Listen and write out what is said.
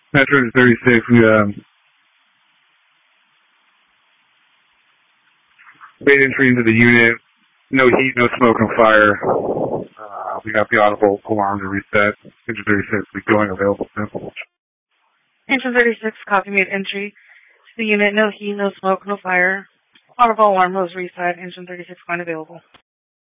Metro 36, we made entry into the unit. No heat, no smoke, no fire. We got the audible alarm to reset. Engine 36 will be going available soon. Engine 36, copy, made entry to the unit. No heat, no smoke, no fire. Audible alarm was reset. Engine 36 going available.